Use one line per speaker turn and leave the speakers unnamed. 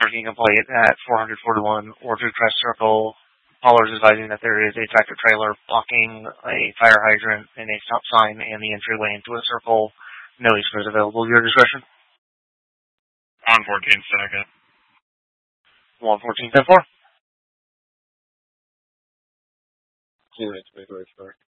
parking complaint at 441 Orchard Circle. Caller is advising that there is a tractor trailer blocking a fire hydrant and a stop sign and the entryway into a circle. No extras available. Your discretion.
On 14 second.
114-10-4.
2 minutes, make a start.